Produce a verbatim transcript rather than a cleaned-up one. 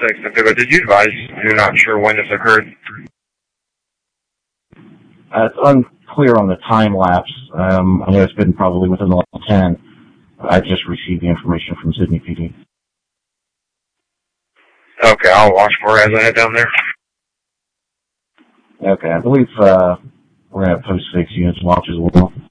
Thanks, okay, but did you advise you're not sure when this occurred? Uh, it's unclear on the time lapse. Um, I know it's been probably within the last ten. I just received the information from Sydney P D. Okay, I'll watch for it as I head down there. Okay, I believe uh, we're going to post six units watch as well.